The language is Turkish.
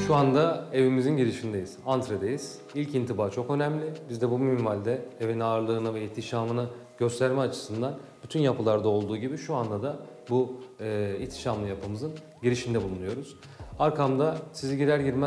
Şu anda evimizin girişindeyiz, antredeyiz. İlk intiba çok önemli. Biz de bu minvalde evin ağırlığını ve ihtişamını gösterme açısından bütün yapılarda olduğu gibi şu anda da bu ihtişamlı yapımızın girişinde bulunuyoruz. Arkamda sizi girer girmez